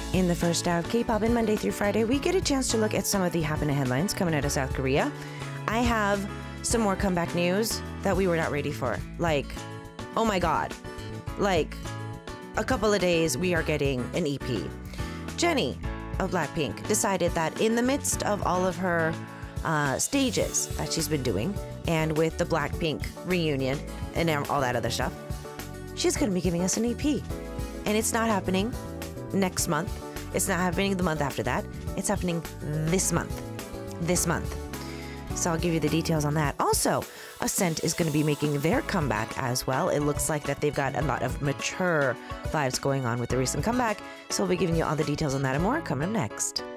In the first hour of K-pop in Monday through Friday, we get a chance to look at some of the happening headlines coming out of South Korea. I have some more comeback news that we were not ready for. Like, oh my god. Like, a couple of days we are getting an EP. Jennie of Blackpink decided that in the midst of all of her stages that she's been doing, and with the Blackpink reunion and all that other stuff, she's going to be giving us an EP. And it's not happening next month. It's not happening the month after that. It's happening this month. This month. So I'll give you the details on that. Also, Ascent is going to be making their comeback as well. It looks like that they've got a lot of mature vibes going on with the recent comeback. So we'll be giving you all the details on that and more coming up next.